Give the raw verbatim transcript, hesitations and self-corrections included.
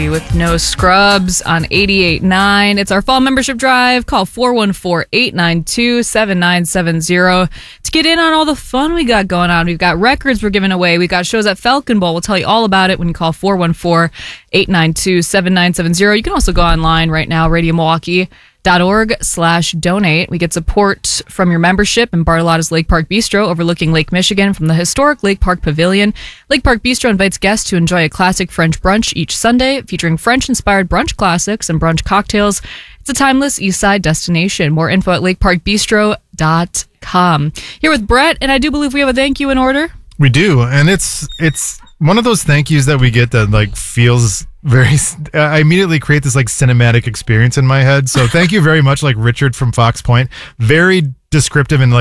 with No Scrubs on eighty-eight point nine. It's our fall membership drive. Call four one four, eight nine two, seven nine seven zero to get in on all the fun we got going on. We've got records we're giving away. We got shows at Falcon Bowl. We'll tell you all about it when you call four one four, eight nine two, seven nine seven zero. You can also go online right now, radio milwaukee dot org slash donate. We get support from your membership in Bartolotta's Lake Park Bistro overlooking Lake Michigan from the historic Lake Park Pavilion. Lake Park Bistro invites guests to enjoy a classic French brunch each Sunday featuring French-inspired brunch classics and brunch cocktails. It's a timeless East Side destination. More info at lake park bistro dot com. Here with Brett, and I do believe we have a thank you in order. We do, and it's it's one of those thank yous that we get that like feels very, I immediately create this like cinematic experience in my head. So thank you very much, like Richard from Fox Point. Very descriptive and like